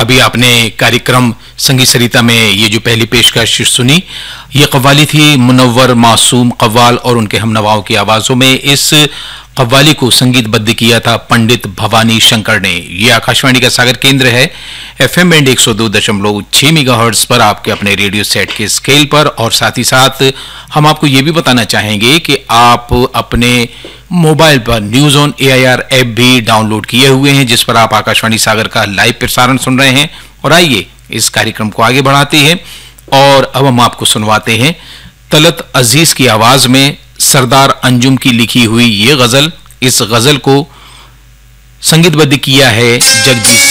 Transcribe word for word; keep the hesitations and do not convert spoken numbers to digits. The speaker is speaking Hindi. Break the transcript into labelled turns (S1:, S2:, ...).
S1: अभी आपने कार्यक्रम संगीत सरिता में ये जो पहली पेशकश सुनी, ये कव्वाली थी मुनव्वर मासूम कव्वाल और उनके हमनवाओं की आवाजों में। इस कव्वाली को संगीतबद्ध किया था पंडित भवानी शंकर ने। ये आकाशवाणी का सागर केंद्र है, एफएम बैंड एक सौ दो दशमलव छह मेगाहर्ट्ज पर आपके अपने रेडियो सेट के स्केल पर। और साथ ही साथ हम आपको ये भी बताना चाहेंगे कि आप अपने मोबाइल पर न्यूज ऑन एआईआर ऐप भी डाउनलोड किए हुए हैं, जिस पर आप आकाशवाणी सागर का लाइव प्रसारण सुन रहे हैं। और आइए इस कार्यक्रम को आगे बढ़ाते हैं और अब हम आपको सुनवाते हैं तलत अजीज की आवाज में सरदार अंजुम की लिखी हुई ये गजल। इस गजल को संगीतबद्ध किया है जगजीत